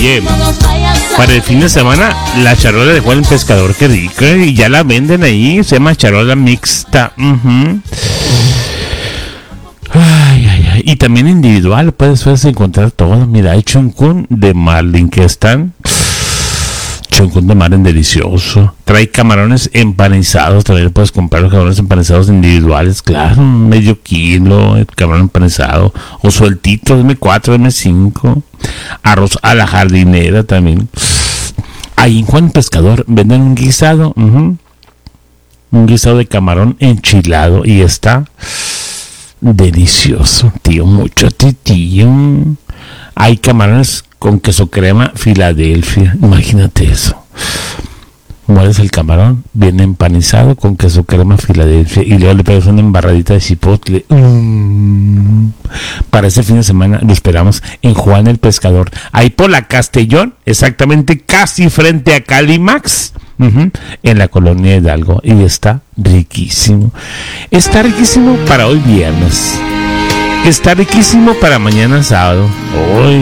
Oye, para el fin de semana, la charola de Juan el Pescador, qué rica, y ya la venden ahí, se llama charola mixta. Y también individual, puedes encontrar todo. Mira, hay chuncún de marlin que están... Chuncún de marlin delicioso. Trae camarones empanizados, también puedes comprar los camarones empanizados individuales, claro, medio kilo, el camarón empanizado, o sueltitos, M4, M5. Arroz a la jardinera también. Ahí en Juan Pescador venden un guisado, un guisado de camarón enchilado, y está delicioso, tío, mucho tío. Hay camarones con queso crema Filadelfia, imagínate eso. Mueres el camarón, viene empanizado con queso crema Filadelfia, y luego le pegas una embarradita de chipotle. Para ese fin de semana lo esperamos en Juan el Pescador, ahí por la Castellón, exactamente casi frente a Calimax, en la colonia Hidalgo, y está riquísimo. Está riquísimo para hoy viernes, está riquísimo para mañana sábado. Hoy